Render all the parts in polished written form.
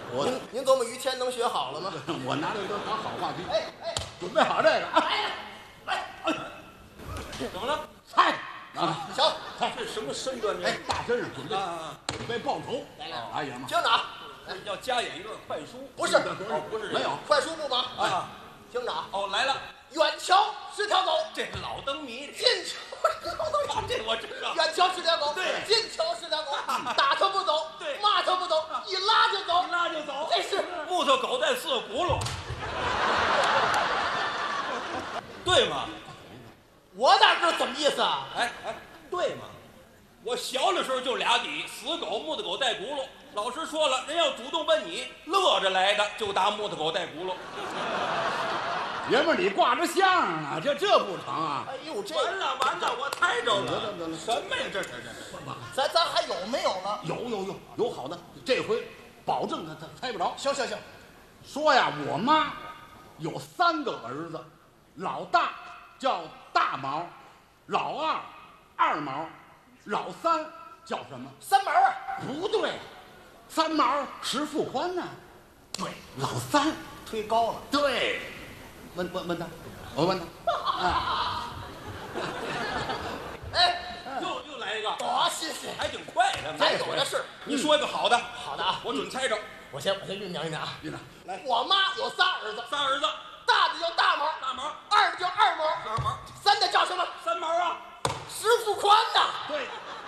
您琢磨于谦能学好了吗？ 我拿这都当好话题。 哎， 准备好这个啊！ 来， 怎么了？ 菜啊， 行， 这什么身段？ 哎，大身上准备报仇。 来， 哎呀妈！ 听着啊， 要加演一段快书？ 不是， 不是， 没有快书不忙啊。 听着啊， 哦，来了， 远瞧是条狗， 这是老灯谜。 近瞧这我知道。 远瞧是条狗， 对近瞧是条狗，打它不走， 对骂它不走，一拉就走， 一拉就走。 这是木头狗带4个轱辘，对吗？ 我哪知道怎么意思啊？ 哎，对吗？我小的时候就俩底，死狗、木头狗带轱辘。老师说了，人要主动问你，乐着来的就打木头狗带轱辘。 爷们儿，你挂着相呢，这不成啊！ 哎呦，这完了，我猜着了。 得了什么呀？这咱还有没有了？ 有好的，这回保证他猜不着。 行， 说呀，我妈有3个儿子，老大叫大毛，老二二毛，老三叫什么？ 三毛啊， 不对，三毛石富宽呢？对，老三忒高了。 对。问他，我问他。 哎， 又来一个， 多新鲜！ 还挺快的。 咱有的是。 你说一个好的， 好的啊， 我准猜着。 我先酝酿啊。 院长， 来，我妈有仨儿子， 3儿子， 大的叫大毛， 大毛， 二的叫二毛， 二毛， 三的叫什么？ 三毛啊。 石富宽呐。 对。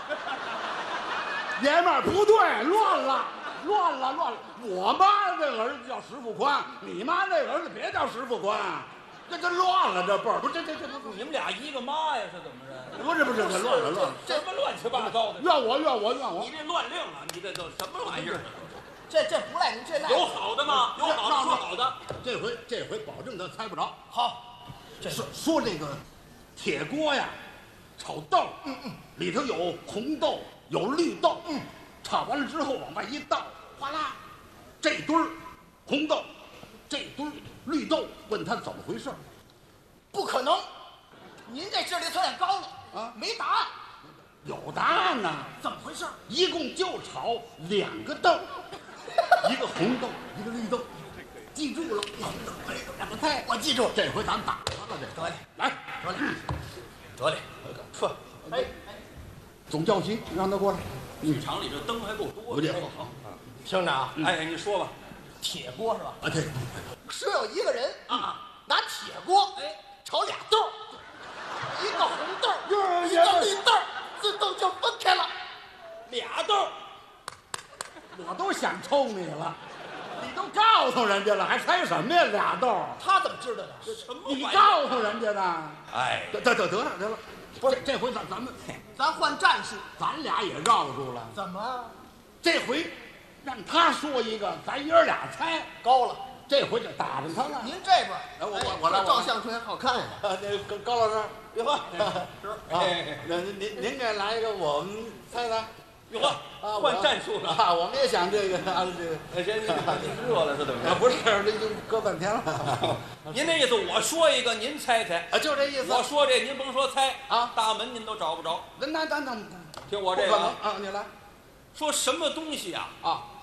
爷们儿不对，乱了。我妈那个儿子叫石富宽，你妈那个儿子别叫石富宽，这乱了，这辈儿不这你们俩一个妈呀？是怎么着？ 不是，这乱了。 什么乱七八糟的？ 怨我！ 你这乱令了，你这都什么玩意儿？ 这不赖您，这赖有好的吗？有好的说好的。 这回保证他猜不着。 好。 说这个铁锅呀，炒豆，里头有红豆，有绿豆，炒完了之后往外一倒，哗啦，这堆儿红豆，这堆儿绿豆，问他怎么回事？ 不可能，您这智力有点高了啊， 没答案。 有答案呢。 怎么回事？ 一共就炒2个豆，一个红豆，一个绿豆，记住了。红豆、绿豆2个菜， 我记住。 这回咱打他了，这得嘞， 来， 得嘞，呵，哎， 总教习让他过来。 剧场里这灯还够多的。好， 听着啊， 哎，你说吧。 铁锅是吧？ 啊，对， 说有一个人拿铁锅炒俩豆，一个红豆，一个绿豆，自动就分开了。 俩豆， 我都想抽你了，你都告诉人家了，还猜什么呀？2豆， 他怎么知道的？ 什么玩意儿？ 你告诉人家的。 哎， 得了，不是这回咱换战术。 咱俩也绕住了。 怎么这回让他说一个，咱爷儿俩猜。 高了？ 这回就打着他了。 您这边， 我来照相出来好看呀。 那高老师， 别喝， 那您给来一个，我们猜猜。 哟呵，换战术了。 啊，我们也想这个这个。 您热了是怎么着？ 不是，这已经搁半天了。 您那意思，我说一个，您猜猜。 啊，就这意思。 我说这，您甭说猜啊， 大门您都找不着。 那听我这个啊，你来。 说什么东西啊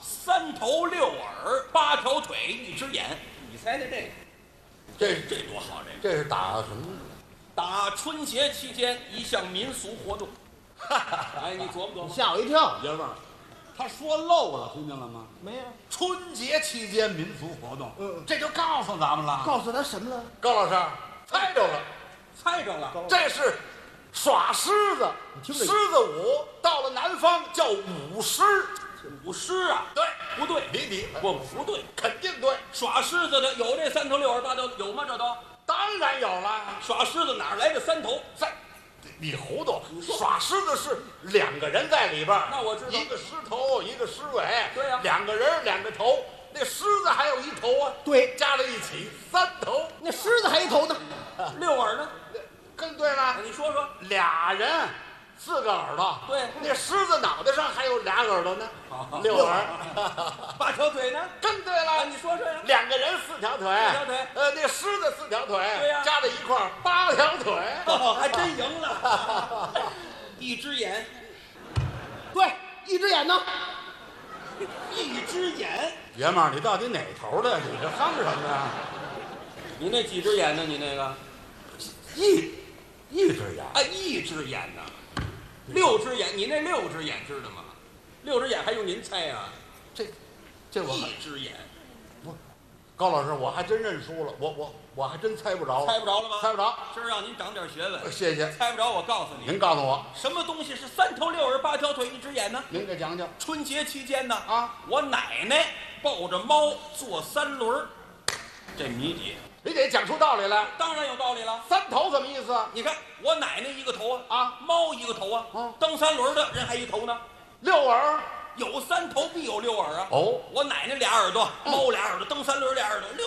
？3头6耳8条腿1只眼，你猜猜这多好？ 这是打什么？ 打春节期间一项民俗活动。哎，你琢磨琢磨。 吓我一跳。 爷们儿，他说漏了，听见了吗？ 没有。 春节期间民俗活动，这就告诉咱们了。 告诉他什么了？ 高老师，猜着了， 猜着了。 这是耍狮子，狮子舞，到了南方叫舞狮。 舞狮啊？ 对， 不对，不对， 肯定对。 耍狮子的有这3头6耳8条，有吗？这都当然有了。 耍狮子哪来这3头？ 你糊涂！耍狮子是2个人在里边， 那我知道， 一个狮头，一个狮尾。 对呀 ，2个人2个头，那狮子还有1头啊。 对， 加在一起3头。 那狮子还一头呢 ，6耳呢？ 更对了。 你说说 ，2人4个耳朵。 对， 那狮子脑袋上还有2耳朵呢，6耳。 8条腿呢？ 更对了。 你说说呀。 2个人4条腿。 4条腿。 那狮子4条腿。 对呀。 加在一块儿8条腿。 还真赢了。1只眼。 对，1只眼呢？ 一只眼。 爷们儿，你到底哪头的？你这哼什么呀？ 你那几只眼呢？你那个？ 一只眼。 啊，一只眼呢？6只眼，你那6只眼知道吗？6只眼还用您猜呀？ 这我一只眼。 不，高老师，我还真认输了，我还真猜不着。 猜不着了吗？ 猜不着。 今儿让您长点学问。 谢谢。 猜不着，我告诉你。 您告诉我， 什么东西是3头6耳8条腿1只眼呢？ 您给讲讲。 春节期间呢， 我奶奶抱着猫坐3轮，这谜底你得讲出道理来。 当然有道理了。 3头什么意思啊？ 你看我奶奶1个头猫1个头蹬3轮的人还1头呢。 6耳。 有3头必有6耳啊！ 哦， 我奶奶俩耳朵，猫俩耳朵，蹬3轮俩耳朵，